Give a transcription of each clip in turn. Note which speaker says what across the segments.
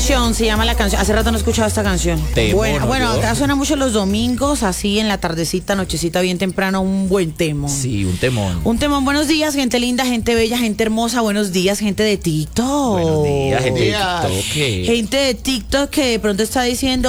Speaker 1: Addiction se llama la canción. Hace rato no he escuchado esta canción. Bueno,
Speaker 2: yo.
Speaker 1: acá suena mucho los domingos, así en la tardecita, nochecita, bien temprano, un buen temón.
Speaker 2: Sí, un temón.
Speaker 1: Un temón. Buenos días, gente linda, gente bella, gente hermosa. Buenos días, gente de TikTok.
Speaker 2: Buenos días, gente de TikTok.
Speaker 1: Gente de TikTok que de pronto está diciendo,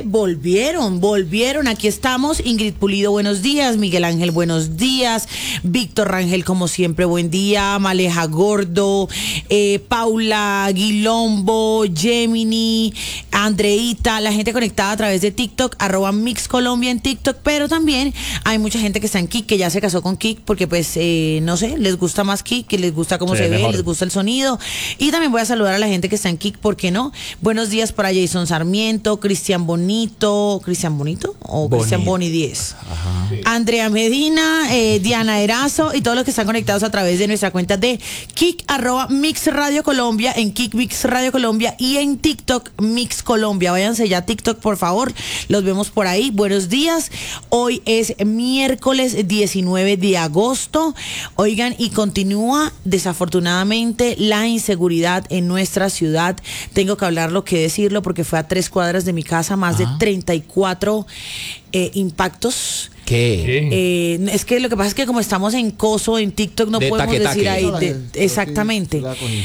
Speaker 1: volvieron. Aquí estamos. Ingrid Pulido, buenos días. Miguel Ángel, buenos días. Víctor Rangel, como siempre, buen día. Maleja Gordo, Paula Guilombo, Gemini, Andreita, la gente conectada a través de TikTok, @MixColombia en TikTok, pero también hay mucha gente que está en Kik, que ya se casó con Kik, porque pues, no sé, les gusta más Kik, que les gusta cómo se ve, les gusta el sonido. Y también voy a saludar a la gente que está en Kik, ¿por qué no? Buenos días para Jason Sarmiento, Cristian Bonito o Cristian Boni 10.
Speaker 2: Ajá.
Speaker 1: Sí. Andrea Medina, Diana Erazo y todos los que están conectados a través de nuestra cuenta de Kik, @Mix Radio Colombia, en Kik Mix Radio Colombia y en TikTok Mix Colombia. Váyanse ya a TikTok, por favor. Los vemos por ahí. Buenos días. Hoy es miércoles 19 de agosto. Oigan, y continúa desafortunadamente la inseguridad en nuestra ciudad. Tengo que hablarlo, que decirlo, porque fue a 3 cuadras de mi casa, más de 34 impactos.
Speaker 2: ¿Qué?
Speaker 1: Es que lo que pasa es que como estamos en coso, en TikTok, no podemos decir ahí. Exactamente.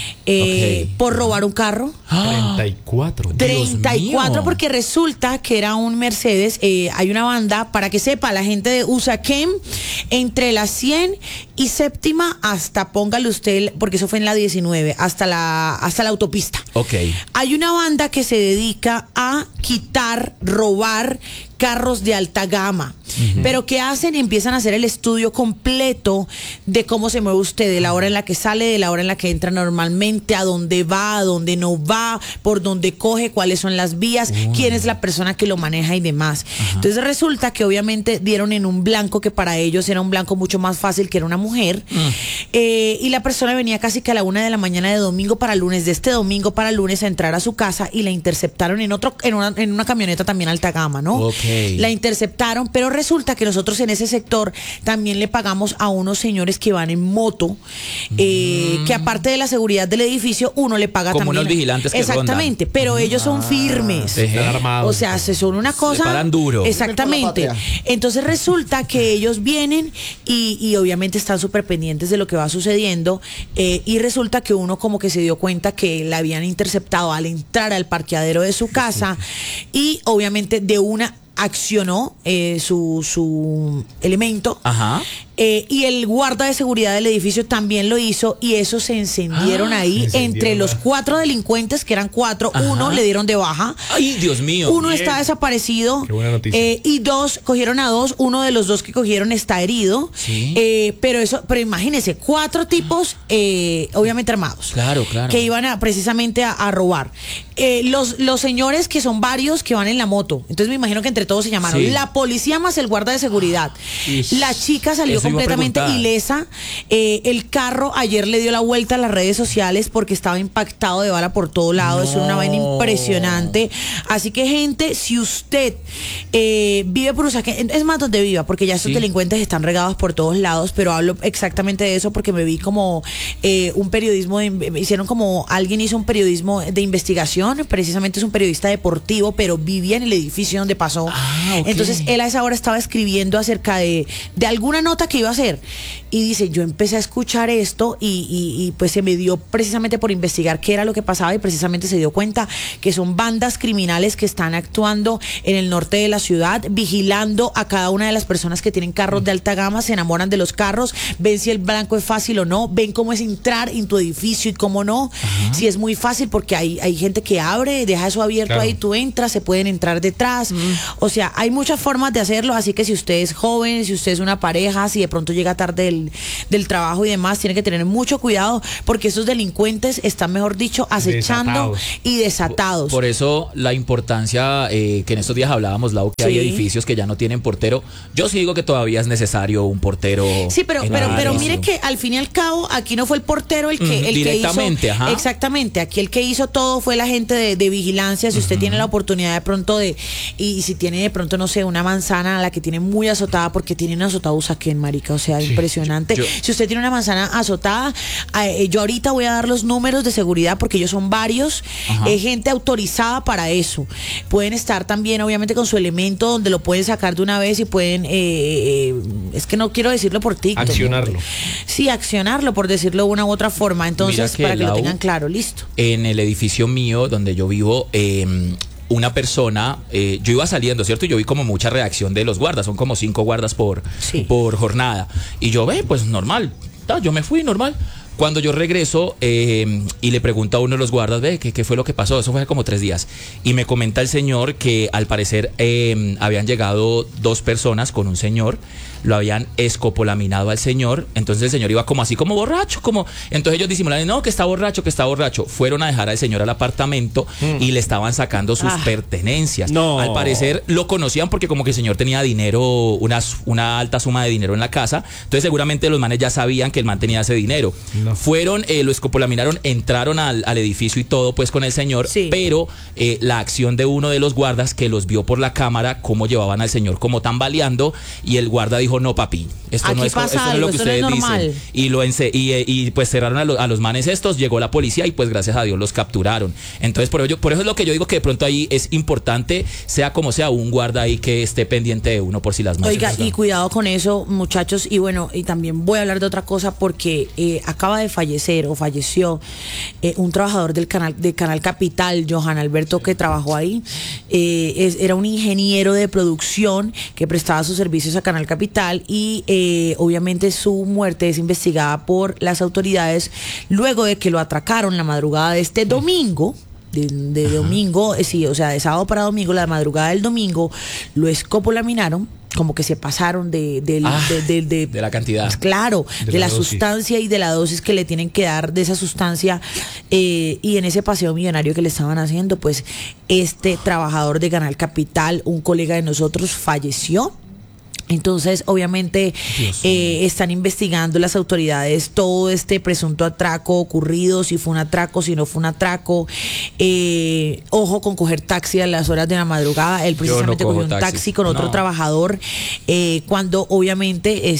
Speaker 1: Por robar un carro.
Speaker 3: 34.
Speaker 1: 34, porque resulta que era un Mercedes. Hay una banda, para que sepa la gente de Usaquén, entre la 100 y séptima hasta, póngale usted, porque eso fue en la 19, hasta la autopista.
Speaker 2: Ok.
Speaker 1: Hay una banda que se dedica a robar carros de alta gama. Pero ¿qué hacen? Empiezan a hacer el estudio completo de cómo se mueve usted, de la hora en la que sale, de la hora en la que entra normalmente, a dónde va, a dónde no va, por dónde coge, cuáles son las vías, quién es la persona que lo maneja y demás. Entonces resulta que obviamente dieron en un blanco que para ellos era un blanco mucho más fácil, que era una mujer, y la persona venía casi que a la 1 de la mañana de domingo para lunes, de este domingo para lunes, a entrar a su casa, y la interceptaron en una camioneta también alta gama, ¿no?
Speaker 2: Okay.
Speaker 1: La interceptaron, pero resulta que nosotros en ese sector también le pagamos a unos señores que van en moto, que aparte de la seguridad del edificio, uno le paga
Speaker 2: como
Speaker 1: también.
Speaker 2: Unos vigilantes que
Speaker 1: exactamente,
Speaker 2: rondan.
Speaker 1: pero ellos son firmes. O sea, son una cosa.
Speaker 2: Se paran duro.
Speaker 1: Exactamente. Entonces resulta que ellos vienen y obviamente están súper pendientes de lo que va sucediendo, y resulta que uno como que se dio cuenta que la habían interceptado al entrar al parqueadero de su casa, y obviamente de una accionó su elemento.
Speaker 2: Ajá.
Speaker 1: Y el guarda de seguridad del edificio también lo hizo, y eso se encendieron ahí. Entre los 4 delincuentes, que eran 4, uno le dieron de baja.
Speaker 2: Ay, Dios mío.
Speaker 1: Uno está desaparecido.
Speaker 3: Qué buena noticia.
Speaker 1: Y cogieron a 2. Uno de los 2 que cogieron está herido.
Speaker 2: Sí.
Speaker 1: Pero imagínense, 4 tipos, obviamente armados.
Speaker 2: Claro.
Speaker 1: Que iban precisamente a robar. Los señores, que son varios, que van en la moto. Entonces me imagino que entre todos se llamaron.
Speaker 2: Sí.
Speaker 1: La policía más el guarda de seguridad. La chica salió completamente ilesa. El carro ayer le dio la vuelta a las redes sociales porque estaba impactado de bala por todo lado. Es una vaina impresionante. Así que, gente, si usted vive por Usaquén, es más donde viva, porque ya estos delincuentes están regados por todos lados, pero hablo exactamente de eso porque me vi como un periodismo, alguien hizo un periodismo de investigación, precisamente es un periodista deportivo, pero vivía en el edificio donde pasó.
Speaker 2: Okay.
Speaker 1: Entonces él a esa hora estaba escribiendo acerca de alguna nota que iba a hacer, y dice, yo empecé a escuchar esto y pues se me dio precisamente por investigar qué era lo que pasaba, y precisamente se dio cuenta que son bandas criminales que están actuando en el norte de la ciudad, vigilando a cada una de las personas que tienen carros de alta gama, se enamoran de los carros, ven si el blanco es fácil o no, ven cómo es entrar en tu edificio y cómo no. Si es muy fácil, porque hay gente que abre, deja eso abierto, ahí tú entras, se pueden entrar detrás. O sea, hay muchas formas de hacerlo, así que si usted es joven, si usted es una pareja, si de pronto llega tarde del trabajo y demás, tiene que tener mucho cuidado, porque esos delincuentes están, mejor dicho, acechando y desatados.
Speaker 2: Por eso la importancia que en estos días hablábamos, Lau, que hay edificios que ya no tienen portero. Yo sí digo que todavía es necesario un portero.
Speaker 1: Sí, pero mire que al fin y al cabo aquí no fue el portero el que
Speaker 2: directamente,
Speaker 1: hizo.
Speaker 2: ajá.
Speaker 1: Exactamente, aquí el que hizo todo fue la gente de vigilancia. Si usted tiene la oportunidad de pronto y si tiene de pronto, no sé, una manzana a la que tiene muy azotada, porque tiene un azotado Usaquén, marica, o sea, impresionante. impresionante. Si usted tiene una manzana azotada, yo ahorita voy a dar los números de seguridad porque ellos son varios, gente autorizada para eso. Pueden estar también obviamente con su elemento donde lo pueden sacar de una vez y pueden, es que no quiero decirlo por TikTok.
Speaker 3: Accionarlo.
Speaker 1: Sí, accionarlo, por decirlo de una u otra forma. Entonces, para que lo tengan claro, listo.
Speaker 2: En el edificio mío donde yo vivo, una persona, yo iba saliendo, ¿cierto? Y yo vi como mucha reacción de los guardas, son como 5 guardas por jornada. Y yo, pues normal, yo me fui normal. Cuando yo regreso y le pregunto a uno de los guardas, ¿qué fue lo que pasó? Eso fue hace como 3 días. Y me comenta el señor que al parecer habían llegado 2 personas con un señor, lo habían escopolaminado al señor, entonces el señor iba como así, como borracho, entonces ellos disimulaban, no, que está borracho. Fueron a dejar al señor al apartamento y le estaban sacando sus pertenencias.
Speaker 3: No.
Speaker 2: Al parecer lo conocían porque como que el señor tenía dinero, una alta suma de dinero en la casa, entonces seguramente los manes ya sabían que el man tenía ese dinero. No. Fueron, lo escopolaminaron, entraron al edificio y todo pues con el señor, pero la acción de uno de los guardas que los vio por la cámara, cómo llevaban al señor como tambaleando, y el guarda dijo, no papi, esto no es lo que ustedes dicen, y pues cerraron a los manes estos, llegó la policía y pues gracias a Dios los capturaron. Entonces por eso es lo que yo digo, que de pronto ahí es importante, sea como sea, un guarda ahí que esté pendiente de uno por si las manos.
Speaker 1: Oiga, y cuidado con eso, muchachos, y bueno, y también voy a hablar de otra cosa porque acaba de falleció un trabajador del Canal Capital, Johan Alberto, que trabajó ahí. Era un ingeniero de producción que prestaba sus servicios a Canal Capital y obviamente su muerte es investigada por las autoridades luego de que lo atracaron la madrugada de este domingo. De domingo, o sea, de sábado para domingo, la madrugada del domingo, lo escopolaminaron, como que se pasaron de
Speaker 2: la cantidad.
Speaker 1: Pues claro, de la sustancia y de la dosis que le tienen que dar de esa sustancia, y en ese paseo millonario que le estaban haciendo, pues este trabajador de Canal Capital, un colega de nosotros, falleció. Entonces, obviamente, están investigando las autoridades todo este presunto atraco ocurrido, si fue un atraco, si no fue un atraco. Ojo con coger taxi a las horas de la madrugada. Él precisamente cogió un taxi con otro trabajador cuando obviamente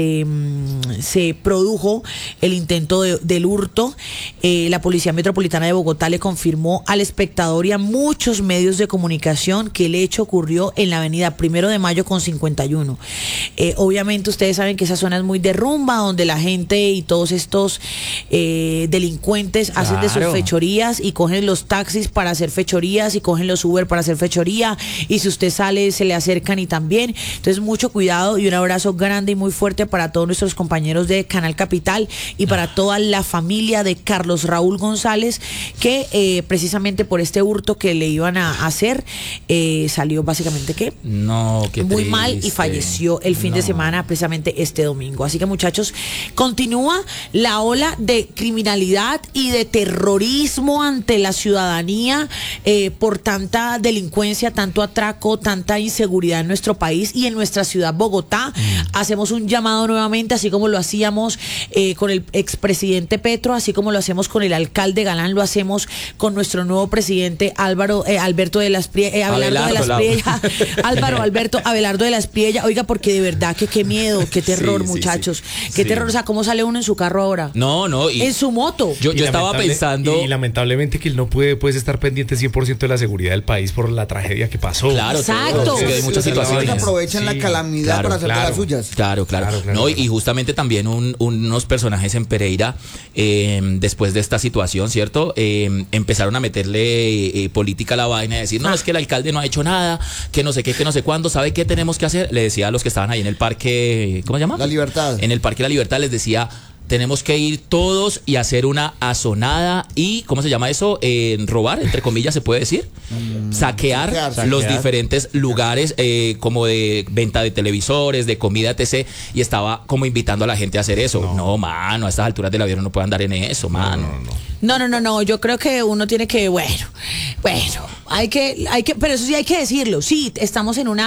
Speaker 1: se produjo el intento del hurto. La Policía Metropolitana de Bogotá le confirmó al espectador y a muchos medios de comunicación que el hecho ocurrió en la avenida 1 de Mayo con 51. Obviamente ustedes saben que esa zona es muy de rumba, donde la gente y todos estos delincuentes hacen de sus fechorías y cogen los taxis para hacer fechorías y cogen los Uber para hacer fechoría, y si usted sale se le acercan y también. Entonces mucho cuidado y un abrazo grande y muy fuerte para todos nuestros compañeros de Canal Capital y para toda la familia de Carlos Raúl González, que precisamente por este hurto que le iban a hacer salió básicamente muy mal y falleció el fin de semana, precisamente este domingo. Así que muchachos, continúa la ola de criminalidad y de terrorismo ante la ciudadanía por tanta delincuencia, tanto atraco, tanta inseguridad en nuestro país y en nuestra ciudad Bogotá. Hacemos un llamado nuevamente, así como lo hacíamos con el expresidente Petro, así como lo hacemos con el alcalde Galán, lo hacemos con nuestro nuevo presidente Abelardo de la Espriella. Álvaro Alberto Abelardo de la Espriella. Oiga, porque de verdad que qué miedo, qué terror, muchachos. Qué terror, o sea, ¿cómo sale uno en su carro ahora?
Speaker 2: No.
Speaker 1: En su moto.
Speaker 2: Yo estaba pensando...
Speaker 3: Y lamentablemente que él no puede estar pendiente 100% de la seguridad del país por la tragedia que pasó.
Speaker 2: Claro,
Speaker 1: exacto.
Speaker 2: Hay muchas situaciones.
Speaker 4: Aprovechan la calamidad para hacer de las suyas.
Speaker 2: Claro. No, y justamente también unos personajes en Pereira, después de esta situación, ¿cierto? Empezaron a meterle política a la vaina y decir, no, es que el alcalde no ha hecho nada, que no sé qué, que no sé cuándo, ¿sabe qué tenemos que hacer? Le decía a los que estaban ahí en el parque, ¿cómo se llama?
Speaker 4: La Libertad.
Speaker 2: En el Parque La Libertad les decía, tenemos que ir todos y hacer una azonada y, ¿cómo se llama eso? Robar, entre comillas, se puede decir. Saquear los diferentes lugares como de venta de televisores, de comida, etc. Y estaba como invitando a la gente a hacer eso. No, mano, a estas alturas de la vida no puede andar en eso, mano.
Speaker 1: No, yo creo que uno tiene que, bueno, hay que, pero eso sí hay que decirlo. Sí, estamos en una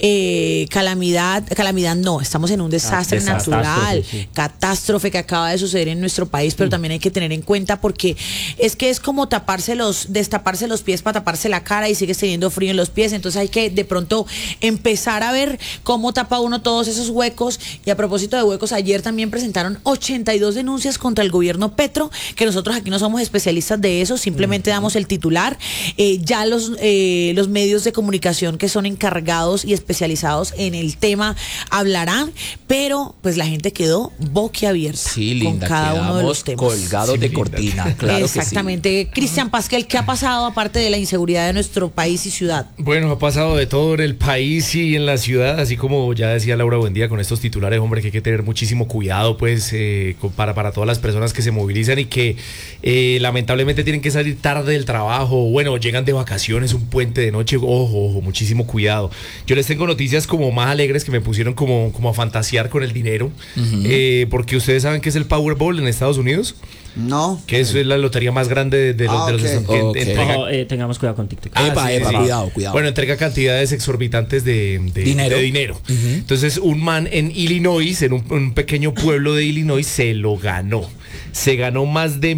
Speaker 1: calamidad no, estamos en un desastre natural, catástrofe que acaba de suceder en nuestro país, pero también hay que tener en cuenta porque es que es como destaparse los pies para taparse la cara y sigues teniendo frío en los pies, entonces hay que de pronto empezar a ver cómo tapa uno todos esos huecos. Y a propósito de huecos, ayer también presentaron 82 denuncias contra el gobierno Petro, que nosotros aquí no somos especialistas de eso, simplemente damos el titular. Ya los medios de comunicación que son encargados y especializados en el tema hablarán, pero pues la gente quedó boquiabierta.
Speaker 2: Sí, linda,
Speaker 1: con cada uno de los temas.
Speaker 2: Colgados de cortina, claro.
Speaker 1: Exactamente. Cristian Pasquel, ¿qué ha pasado aparte de la inseguridad de nuestro país y ciudad?
Speaker 3: Bueno, ha pasado de todo en el país y en la ciudad, así como ya decía Laura Buendía con estos titulares, hombre, que hay que tener muchísimo cuidado, pues, para todas las personas que se movilizan y que lamentablemente tienen que salir tarde del trabajo, bueno, llegan de vacaciones, un puente de noche, ojo, muchísimo cuidado. Yo les tengo noticias como más alegres que me pusieron como a fantasear con el dinero, porque ustedes saben que es el Powerball en Estados Unidos.
Speaker 4: No.
Speaker 3: Que eso es la lotería más grande de los
Speaker 5: tengamos cuidado con TikTok.
Speaker 2: Cuidado.
Speaker 3: Bueno, entrega cantidades exorbitantes de dinero. Entonces, un man en Illinois, en un pequeño pueblo de Illinois, se lo ganó. Se ganó más de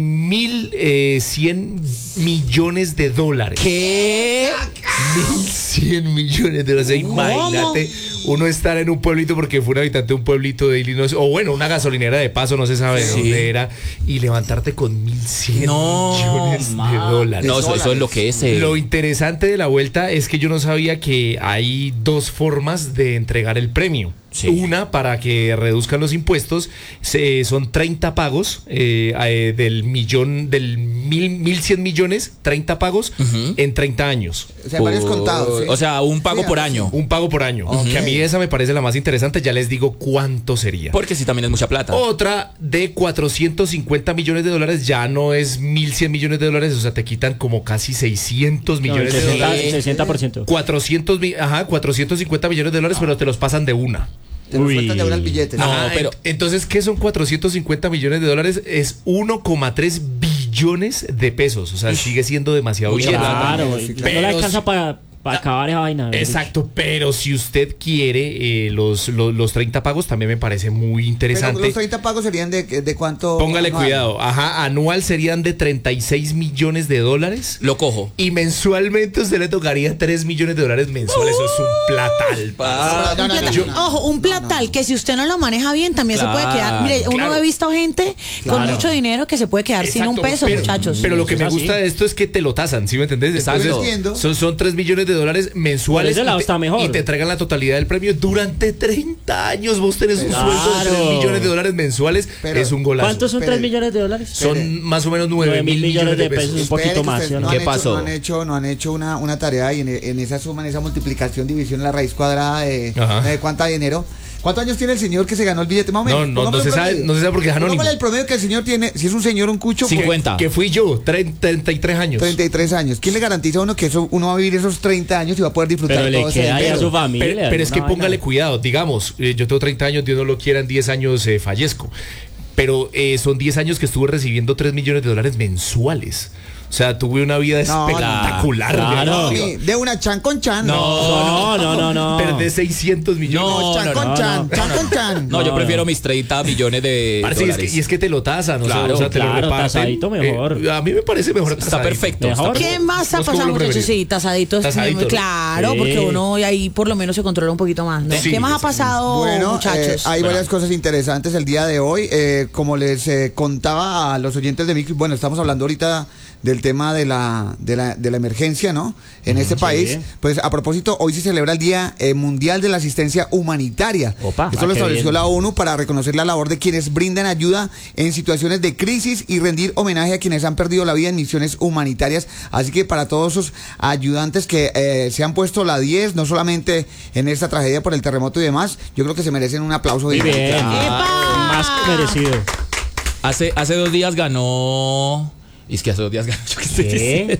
Speaker 3: 1.100 millones de dólares.
Speaker 2: ¿Qué?
Speaker 3: 1.100 millones de dólares. Imagínate uno estar en un pueblito, porque fue un habitante de un pueblito de Illinois, o bueno, una gasolinera de paso, no se sabe de dónde era, y levantarte con 1.100 millones de dólares.
Speaker 2: No, eso es lo que es.
Speaker 3: Lo interesante de la vuelta es que yo no sabía que hay dos formas de entregar el premio. Sí. Una, para que reduzcan los impuestos, son 30 pagos del 1.100 millones, 30 pagos en 30 años.
Speaker 4: O sea, varios contados. ¿Sí?
Speaker 2: O sea, un pago por año.
Speaker 3: Un pago por año. Que a mí esa me parece la más interesante. Ya les digo cuánto sería.
Speaker 2: Porque sí, también es mucha plata.
Speaker 3: Otra de 450 millones de dólares, ya no es 1.100 millones de dólares, o sea, te quitan como casi 600 millones de dólares.
Speaker 5: 60%.
Speaker 3: 450 millones de dólares, pero te los pasan de una.
Speaker 4: Te lo sueltan de ahora el billete.
Speaker 3: No, pero entonces, ¿qué son 450 millones de dólares? Es 1,3 billones de pesos. O sea, sigue siendo demasiado billete.
Speaker 5: Claro, no le alcanza para acabar esa vaina.
Speaker 3: Exacto, pero si usted quiere los 30 pagos, también me parece muy interesante.
Speaker 4: Pero los 30 pagos serían de cuánto.
Speaker 3: Póngale cuidado. Anual serían de 36 millones de dólares.
Speaker 2: Lo cojo.
Speaker 3: Y mensualmente usted le tocaría 3 millones de dólares mensuales. Eso es un platal.
Speaker 1: Ojo, un platal que si usted no lo maneja bien también se puede quedar. Mire, uno ha visto gente con mucho dinero que se puede quedar sin un peso, muchachos.
Speaker 3: Pero lo que me gusta de esto es que te lo tasan, ¿sí me entendés? Entonces, son 3 millones de dólares mensuales y te entregan la totalidad del premio durante 30 años. Vos tenés un sueldo de 3 millones de dólares mensuales. Es un golazo.
Speaker 5: ¿Cuántos son 3 millones de dólares?
Speaker 3: Son más o menos 9 mil millones de pesos.
Speaker 5: Un poquito más.
Speaker 2: ¿Qué pasó?
Speaker 4: No han hecho una tarea y en esa suma, en esa multiplicación, división, la raíz cuadrada de cuánta dinero. ¿Cuántos años tiene el señor que se ganó el billete? Más o menos.
Speaker 3: No se sabe porque es anónimo.
Speaker 4: ¿Cuál es el promedio que el señor tiene? Si es un señor, un cucho.
Speaker 2: 50.
Speaker 3: Que fui yo, 33 años.
Speaker 4: 33 años. ¿Quién le garantiza a uno que uno va a vivir esos 30 años y va a poder disfrutar
Speaker 5: pero
Speaker 4: todo
Speaker 5: le queda
Speaker 4: ese
Speaker 5: a su familia?
Speaker 3: Pero es que póngale cuidado. Digamos, yo tengo 30 años, Dios no lo quiera, en 10 años fallezco. Pero son 10 años que estuve recibiendo 3 millones de dólares mensuales. O sea, tuve una vida espectacular.
Speaker 5: Claro.
Speaker 4: De una chan con chan.
Speaker 5: No.
Speaker 3: Perdí 600 millones.
Speaker 4: Chan con chan.
Speaker 2: No, yo prefiero mis 30 millones de dólares.
Speaker 3: Y es que te lo tasan,
Speaker 2: claro,
Speaker 3: o sea, te lo reparten.
Speaker 5: Tasadito mejor.
Speaker 3: A mí me parece mejor
Speaker 2: Está perfecto.
Speaker 1: ¿Qué más ha pasado, muchachos? Sí, tasaditos. Claro, porque uno ahí por lo menos se controla un poquito más, ¿no? ¿Qué más ha pasado, muchachos?
Speaker 4: Hay varias cosas interesantes el día de hoy. Como les contaba a los oyentes de Micro, bueno, estamos hablando ahorita del tema de la emergencia, ¿no? En este país. Pues a propósito, hoy se celebra el Día Mundial de la Asistencia Humanitaria. Esto lo estableció la ONU para reconocer la labor de quienes brindan ayuda en situaciones de crisis y rendir homenaje a quienes han perdido la vida en misiones humanitarias. Así que para todos esos ayudantes que se han puesto la 10, no solamente en esta tragedia por el terremoto y demás, yo creo que se merecen un aplauso.
Speaker 5: Muy bien. Más merecido.
Speaker 2: Hace 2 días ganó... Es que hace 2 días ganó, yo qué estoy diciendo.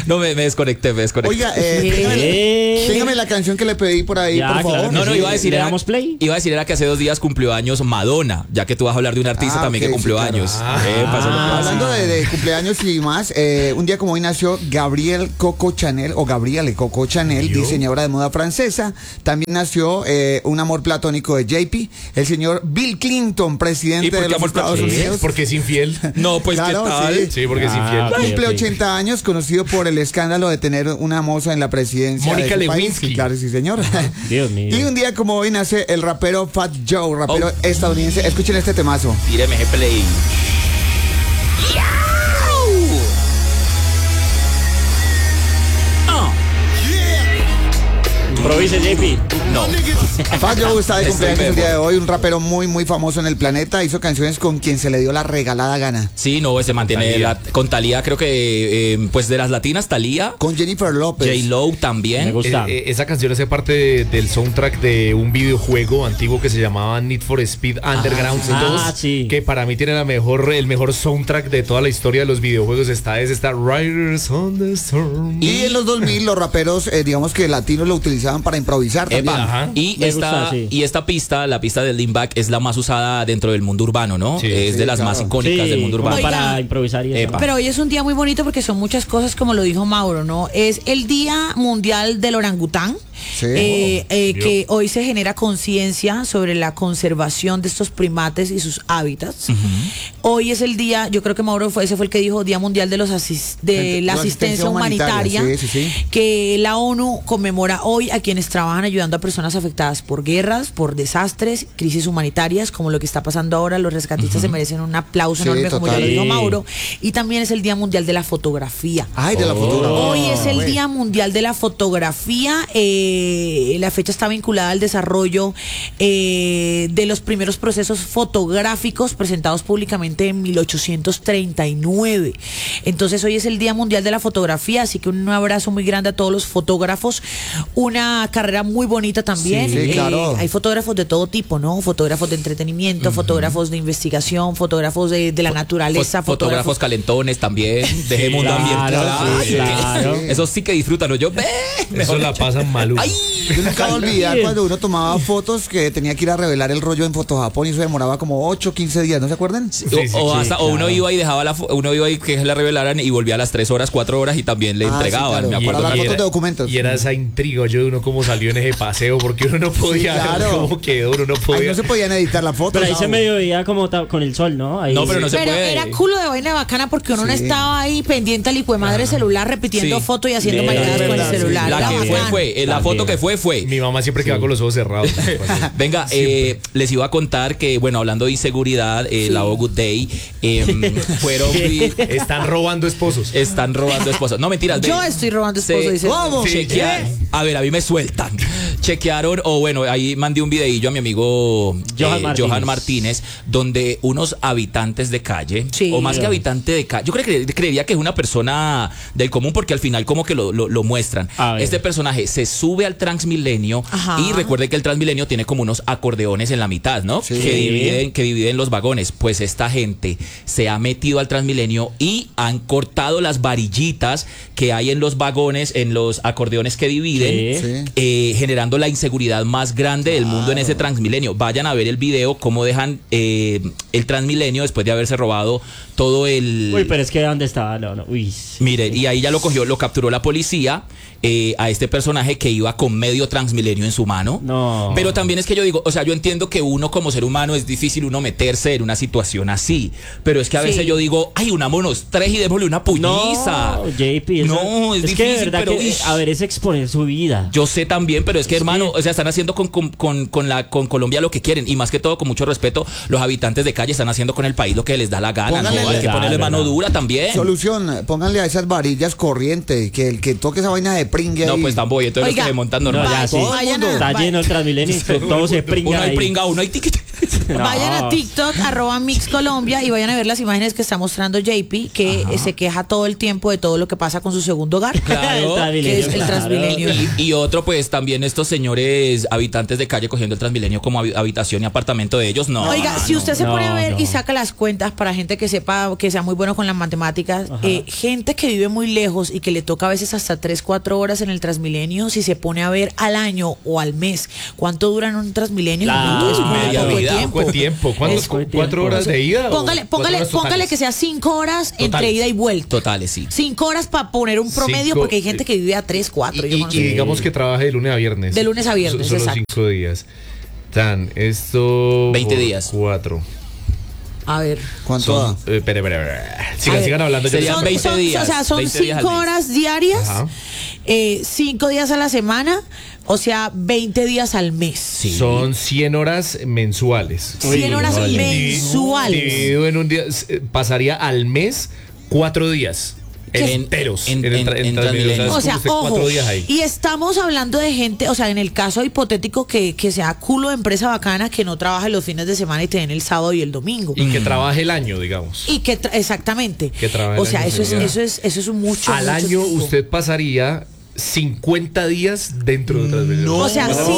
Speaker 2: No, me desconecté.
Speaker 4: Oiga, téngame la canción que le pedí por ahí,
Speaker 5: Ya,
Speaker 4: por favor.
Speaker 5: claro.
Speaker 2: No,
Speaker 5: Sí,
Speaker 2: iba a decir.
Speaker 5: ¿le damos play?
Speaker 2: Iba a decir era que hace 2 días cumplió años Madonna, ya que tú vas a hablar de un artista también
Speaker 4: ok,
Speaker 2: que cumplió
Speaker 4: sí, claro.
Speaker 2: años. Epa, eso es lo que iba a decir.
Speaker 4: Hablando de cumpleaños y más, un día como hoy nació Gabrielle Coco Chanel, o Gabrielle Coco Chanel, diseñadora de moda francesa. También nació un amor platónico de JP, el señor Bill Clinton,
Speaker 2: ¿Y
Speaker 4: presidente
Speaker 2: por
Speaker 4: de
Speaker 2: qué
Speaker 4: los
Speaker 2: amor
Speaker 4: Estados
Speaker 2: platónico?
Speaker 4: Unidos.
Speaker 3: Porque es infiel.
Speaker 2: No, pues
Speaker 4: Claro,
Speaker 2: qué tal.
Speaker 4: sí.
Speaker 3: Sí, porque es infiel.
Speaker 5: ok,
Speaker 4: Cumple
Speaker 5: ok.
Speaker 4: 80 años, conocido por el escándalo de tener una moza en la presidencia.
Speaker 3: Mónica
Speaker 4: de su país.
Speaker 3: Lewinsky.
Speaker 4: Sí, claro, sí, señor.
Speaker 5: Dios mío.
Speaker 4: Y un día como hoy nace el rapero Fat Joe, rapero estadounidense. Escuchen este temazo.
Speaker 2: Tíreme ese play.
Speaker 5: Improvise, JP.
Speaker 2: No.
Speaker 4: Fat Joe está de
Speaker 2: Estoy
Speaker 4: cumpleaños el día de
Speaker 2: memo.
Speaker 4: hoy, un rapero muy, muy famoso en el planeta. Hizo canciones con quien se le dio la regalada gana.
Speaker 2: Sí, no, se mantiene con Thalía, creo que pues de las latinas, Thalía,
Speaker 4: Con Jennifer López.
Speaker 2: J-Lo
Speaker 5: Me
Speaker 2: también.
Speaker 5: gusta.
Speaker 3: Esa canción hace parte del soundtrack de un videojuego antiguo que se llamaba Need for Speed Underground 2,
Speaker 5: sí.
Speaker 3: que para mí tiene el mejor soundtrack de toda la historia de los videojuegos. Esta Riders on the Storm.
Speaker 4: Y en los 2000 los raperos, digamos que latinos lo utilizaban para improvisar también.
Speaker 2: Epa,
Speaker 3: Ajá.
Speaker 2: y
Speaker 5: Me
Speaker 2: esta,
Speaker 5: gusta, sí.
Speaker 2: y esta pista, la pista del lean back, es la más usada dentro del mundo urbano, ¿no?
Speaker 3: Sí.
Speaker 2: Es
Speaker 4: Sí,
Speaker 2: de las
Speaker 4: claro.
Speaker 2: más icónicas del mundo
Speaker 5: como
Speaker 2: urbano.
Speaker 1: Oiga.
Speaker 5: para improvisar y eso.
Speaker 2: Epa.
Speaker 1: Pero hoy es un día muy bonito porque son muchas cosas, como lo dijo Mauro, ¿no? Es el Día Mundial del Orangután.
Speaker 4: Sí.
Speaker 1: Que hoy se genera conciencia sobre la conservación de estos primates y sus hábitats. Hoy es el día, yo creo que Mauro ese fue el que dijo Día Mundial de de la asistencia humanitaria,
Speaker 4: Sí.
Speaker 1: que la ONU conmemora hoy a quienes trabajan ayudando a personas afectadas por guerras, por desastres, crisis humanitarias, como lo que está pasando ahora. Los rescatistas se merecen un aplauso
Speaker 4: Sí,
Speaker 1: enorme, como ya
Speaker 4: total.
Speaker 1: lo dijo
Speaker 5: Sí.
Speaker 1: Mauro. Y también es el Día Mundial de la Fotografía.
Speaker 4: Ay, de la futura.
Speaker 1: Hoy es el Día Mundial de la Fotografía. La fecha está vinculada al desarrollo de los primeros procesos fotográficos presentados públicamente en 1839. Entonces hoy es el Día Mundial de la Fotografía, así que un abrazo muy grande a todos los fotógrafos. Una carrera muy bonita también.
Speaker 4: Sí, claro.
Speaker 1: Hay fotógrafos de todo tipo, ¿no? Fotógrafos de entretenimiento, fotógrafos de investigación, fotógrafos de la naturaleza,
Speaker 2: Fotógrafos calentones también, de mundo ambiental.
Speaker 5: sí, claro.
Speaker 2: Eso sí que disfrutan, ¿no? Yo,
Speaker 3: Eso la pasan maluco.
Speaker 4: Yo nunca voy a olvidar cuando uno tomaba fotos que tenía que ir a revelar el rollo en Fotojapón y eso demoraba como 8 o 15 días, ¿no se acuerdan?
Speaker 2: o uno iba y dejaba uno iba y que la revelaran y volvía a las 3 horas, 4 horas y también le
Speaker 4: Ah,
Speaker 2: entregaban.
Speaker 4: sí, claro.
Speaker 2: Me acuerdo
Speaker 4: Para
Speaker 2: que
Speaker 4: las
Speaker 2: era-
Speaker 4: fotos de documentos.
Speaker 3: Y era esa intriga yo de uno cómo salió en ese paseo, porque uno no podía
Speaker 4: Sí,
Speaker 3: ver
Speaker 4: claro.
Speaker 3: cómo quedó, uno no
Speaker 4: Ahí
Speaker 3: podía.
Speaker 4: no se podían editar las fotos.
Speaker 5: Pero ahí
Speaker 4: no.
Speaker 5: se medio veía como con el sol, ¿no? Ahí,
Speaker 2: No, pero no se
Speaker 1: Pero
Speaker 2: puede.
Speaker 1: era culo de vaina bacana porque uno no
Speaker 4: Sí.
Speaker 1: estaba ahí pendiente al hijo de madre celular repitiendo
Speaker 2: Sí.
Speaker 1: fotos y haciendo
Speaker 5: Verdad,
Speaker 1: mañanas con el
Speaker 4: verdad, sí.
Speaker 1: celular.
Speaker 2: La
Speaker 1: Era
Speaker 2: que
Speaker 1: bacán.
Speaker 2: fue, la
Speaker 5: También.
Speaker 2: foto que fue.
Speaker 3: Mi mamá siempre quedaba con los ojos cerrados.
Speaker 2: Venga, les iba a contar que, bueno, hablando de inseguridad, la O Good Day, fueron...
Speaker 3: Están robando esposos.
Speaker 2: Están robando esposas. No, mentiras.
Speaker 1: Yo estoy robando esposo,
Speaker 2: se-
Speaker 1: dice.
Speaker 4: ¿Cómo?
Speaker 2: A ver, a mí me sueltan. Chequearon, o bueno, ahí mandé un videillo a mi amigo
Speaker 5: Johan
Speaker 2: Martínez, donde unos habitantes de calle,
Speaker 1: Sí.
Speaker 2: o más que habitante de calle, yo creería que es una persona del común porque al final como que lo muestran.
Speaker 5: A ver.
Speaker 2: Este personaje se sube al Transmilenio
Speaker 1: Ajá.
Speaker 2: y recuerde que el Transmilenio tiene como unos acordeones en la mitad, ¿no?
Speaker 4: Sí.
Speaker 2: Que dividen los vagones. Pues esta gente se ha metido al Transmilenio y han cortado las varillitas que hay en los vagones, en los acordeones que dividen,
Speaker 4: Sí.
Speaker 2: generando la inseguridad más grande del mundo en ese Transmilenio. Vayan a ver el video, cómo dejan el Transmilenio después de haberse robado todo el...
Speaker 5: Uy, pero es que ¿dónde estaba? No. Uy.
Speaker 2: Mire, y ahí ya lo capturó la policía a este personaje que iba con medio Transmilenio en su mano.
Speaker 5: No.
Speaker 2: Pero también es que yo digo, o sea, yo entiendo que uno como ser humano es difícil uno meterse en una situación así. Pero es que a veces
Speaker 1: Sí.
Speaker 2: yo digo, ay, unámonos 3 y démosle una puñiza.
Speaker 5: No, JP, eso-
Speaker 2: No, es
Speaker 5: que
Speaker 2: difícil,
Speaker 5: de verdad
Speaker 2: pero,
Speaker 5: que,
Speaker 2: ish.
Speaker 5: a ver, es exponer su vida.
Speaker 2: Yo sé también, pero es que, hermano,
Speaker 5: que-
Speaker 2: o sea, están haciendo con Colombia lo que quieren. Y más que todo, con mucho respeto, los habitantes de calle están haciendo con el país lo que les da la gana.
Speaker 4: Póngale
Speaker 2: ¿no? Hay que
Speaker 5: verdad,
Speaker 2: ponerle mano
Speaker 5: verdad.
Speaker 2: dura también.
Speaker 4: Solución, pónganle a esas varillas corriente, que el que toque esa vaina de pringue
Speaker 2: No,
Speaker 4: ahí.
Speaker 2: pues tampoco. Entonces
Speaker 1: Oiga.
Speaker 2: los que se montan
Speaker 5: No,
Speaker 2: normal.
Speaker 5: ya sí.
Speaker 4: Todo el mundo.
Speaker 5: Está lleno el Transmilenio y todo se pringa
Speaker 2: Uno hay
Speaker 5: ahí.
Speaker 2: pringa, uno hay ticket.
Speaker 1: Vayan a TikTok, @MixColombia, y vayan a ver las imágenes que está mostrando JP, que se queja todo el tiempo de todo lo que pasa con su segundo hogar.
Speaker 2: Claro,
Speaker 1: que es el Transmilenio.
Speaker 2: Y otro, pues también estos señores habitantes de calle cogiendo el Transmilenio como habitación y apartamento de ellos. No.
Speaker 1: Oiga, si usted se pone a ver y saca las cuentas para gente que sepa, que sea muy bueno con las matemáticas, gente que vive muy lejos y que le toca a veces hasta 3-4 horas en el Transmilenio, si se pone a ver al año o al mes cuánto duran un Transmilenio,
Speaker 5: Claro,
Speaker 1: es muy
Speaker 2: media
Speaker 1: poco
Speaker 2: vida.
Speaker 1: tiempo.
Speaker 3: ¿Cuánto tiempo? ¿Cuántos?
Speaker 5: Es-
Speaker 3: 4 horas de ida?
Speaker 1: Póngale que sea 5 horas entre ida y vuelta.
Speaker 2: Totales, sí.
Speaker 1: 5 horas para poner un promedio,
Speaker 3: Cinco,
Speaker 1: porque hay gente que vive a 3, 4.
Speaker 3: Y digamos que trabaje de lunes a viernes.
Speaker 1: De lunes a viernes,
Speaker 3: Solo
Speaker 1: exacto.
Speaker 3: 5 días. Tan, esto...
Speaker 2: 20 días.
Speaker 3: 4.
Speaker 1: A ver.
Speaker 4: ¿Cuánto da?
Speaker 3: Espere.
Speaker 1: A ver,
Speaker 3: Sigan hablando.
Speaker 2: serían
Speaker 3: Yo-
Speaker 2: 20 días.
Speaker 1: O sea, son
Speaker 2: 20 días al
Speaker 1: 5
Speaker 2: mes.
Speaker 1: horas diarias,
Speaker 3: Ajá.
Speaker 1: 5 días a la semana, o sea, 20 días al mes.
Speaker 2: Sí.
Speaker 3: Son 100 horas mensuales.
Speaker 1: 100 horas
Speaker 5: oye.
Speaker 1: mensuales.
Speaker 3: Dividido en un día, pasaría al mes 4 días. Enteros.
Speaker 2: en
Speaker 3: Transmilenio.
Speaker 1: O sea,
Speaker 3: usted
Speaker 1: ojo,
Speaker 3: 4 días ahí.
Speaker 1: y estamos hablando de gente, o sea, en el caso hipotético que sea culo de empresa bacana, que no trabaje los fines de semana y te den el sábado y el domingo.
Speaker 3: Y que trabaje el año, digamos.
Speaker 1: Y que exactamente.
Speaker 3: Que trabaje
Speaker 1: O
Speaker 3: el
Speaker 1: sea,
Speaker 3: año,
Speaker 1: eso
Speaker 3: señora.
Speaker 1: es un mucho.
Speaker 3: Al
Speaker 1: mucho
Speaker 3: año
Speaker 1: tiempo.
Speaker 3: usted pasaría 50 días dentro de Transmilenio.
Speaker 1: O sea, si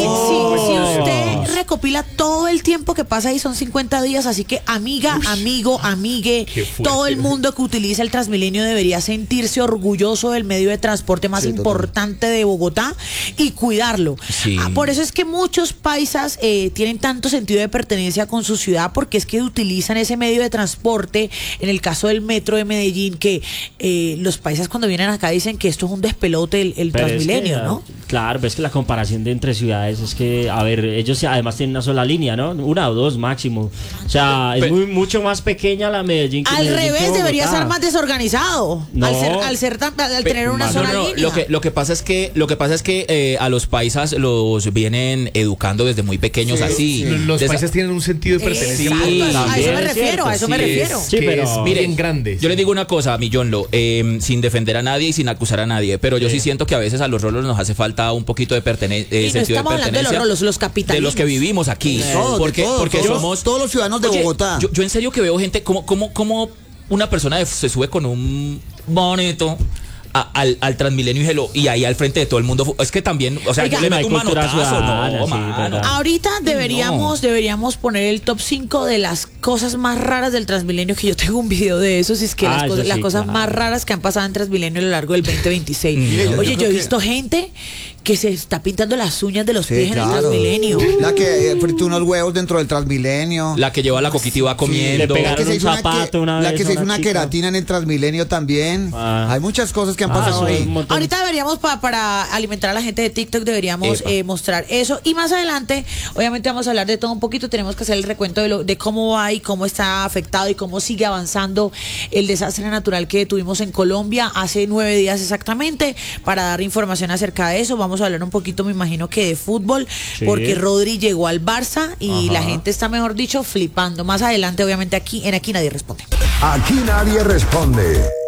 Speaker 1: usted recopila todo el tiempo que pasa ahí, son 50 días, así que amiga, amigo, amigue,
Speaker 3: Qué fuerte.
Speaker 1: todo el mundo que utiliza el Transmilenio debería sentirse orgulloso del medio de transporte más importante de Bogotá y cuidarlo.
Speaker 2: Sí.
Speaker 1: Por eso es que muchos paisas tienen tanto sentido de pertenencia con su ciudad, porque es que utilizan ese medio de transporte. En el caso del metro de Medellín, que los paisas cuando vienen acá dicen que esto es un despelote, el
Speaker 5: Pero
Speaker 1: Transmilenio,
Speaker 5: es que,
Speaker 1: ¿no?
Speaker 5: Claro, pero es que la comparación de entre ciudades es que, a ver, ellos además tienen una sola línea, ¿no? 1 o 2 máximo. O sea, es mucho más pequeña la Medellín que
Speaker 1: Al
Speaker 5: Medellín que
Speaker 1: revés, debería
Speaker 5: Bogotá.
Speaker 1: ser más desorganizado.
Speaker 5: No.
Speaker 1: Al tener una
Speaker 2: No,
Speaker 1: sola
Speaker 2: no,
Speaker 1: línea.
Speaker 2: Lo que pasa es que a los paisas los vienen educando desde muy pequeños así.
Speaker 3: Los
Speaker 2: De esa-
Speaker 3: países tienen un sentido de pertenencia.
Speaker 1: Exacto,
Speaker 2: Sí,
Speaker 1: a eso
Speaker 5: también
Speaker 1: me
Speaker 5: es
Speaker 1: refiero,
Speaker 5: cierto,
Speaker 1: a eso me
Speaker 3: Sí,
Speaker 1: refiero.
Speaker 5: Sí,
Speaker 3: que
Speaker 5: pero-
Speaker 3: es
Speaker 2: Mire,
Speaker 3: bien grande.
Speaker 2: Yo les digo una cosa, Millonlo, sin defender a nadie y sin acusar a nadie, pero yo sí siento que a veces a los rolos nos hace falta un poquito de
Speaker 1: Y no
Speaker 2: sentido de
Speaker 1: estamos hablando de los
Speaker 2: pertenencia.
Speaker 1: rolos, los
Speaker 2: De
Speaker 1: capitalistas.
Speaker 2: los que vivimos aquí. Porque somos
Speaker 4: todos los ciudadanos de
Speaker 2: Oye,
Speaker 4: Bogotá.
Speaker 2: Yo en serio que veo gente como una persona se sube con un bonito al Transmilenio y ahí al frente de todo el mundo. Es que también, o sea,
Speaker 1: Oiga,
Speaker 2: yo le
Speaker 5: no hay
Speaker 2: meto un
Speaker 5: cultura
Speaker 2: manotazo,
Speaker 5: ciudadana,
Speaker 2: no,
Speaker 5: sí,
Speaker 2: mano.
Speaker 5: ¿verdad?
Speaker 1: Ahorita deberíamos poner el top 5 de las cosas más raras del Transmilenio, que yo tengo un video de eso, si es que
Speaker 5: Ah, eso
Speaker 1: las
Speaker 5: sí,
Speaker 1: cosas
Speaker 5: claro.
Speaker 1: más raras que han pasado en Transmilenio a lo largo del 2026.
Speaker 4: yo
Speaker 1: Oye, yo
Speaker 4: creo
Speaker 1: he
Speaker 4: que-
Speaker 1: visto gente que se está pintando las uñas de los
Speaker 4: Sí,
Speaker 1: pies en el
Speaker 4: claro.
Speaker 1: Transmilenio.
Speaker 4: La que fritó unos huevos dentro del Transmilenio.
Speaker 2: La que lleva la coquita y va comiendo.
Speaker 5: Le pegaron
Speaker 4: La que se
Speaker 5: un
Speaker 4: hizo
Speaker 5: zapato una
Speaker 4: la
Speaker 5: vez
Speaker 4: que
Speaker 5: a
Speaker 4: se hizo
Speaker 5: una
Speaker 4: una
Speaker 5: chica.
Speaker 4: queratina en el Transmilenio también.
Speaker 5: Ah.
Speaker 4: Hay muchas cosas que han pasado
Speaker 5: eso es
Speaker 4: ahí.
Speaker 5: un montón.
Speaker 1: Ahorita deberíamos, para alimentar a la gente de TikTok, deberíamos
Speaker 2: Epa.
Speaker 1: mostrar eso. Y más adelante, obviamente vamos a hablar de todo un poquito. Tenemos que hacer el recuento de cómo va y cómo está afectado y cómo sigue avanzando el desastre natural que tuvimos en Colombia hace 9 días exactamente. Para dar información acerca de eso, vamos a hablar un poquito, me imagino que de fútbol,
Speaker 5: Sí.
Speaker 1: porque Rodri llegó al Barça y
Speaker 5: Ajá.
Speaker 1: la gente está, mejor dicho, flipando. Más adelante, obviamente, aquí Nadie Responde.
Speaker 6: Aquí nadie responde.